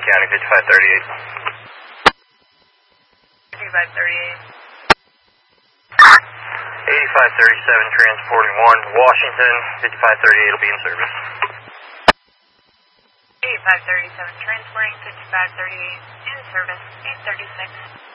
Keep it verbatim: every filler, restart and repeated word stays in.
County, fifty-five thirty-eight. fifty-five thirty-eight. eighty-five thirty-seven, transporting one, Washington, fifty-five thirty-eight will be in service. eighty-five thirty-seven, transporting fifty-five thirty-eight, in service, eight thirty-six.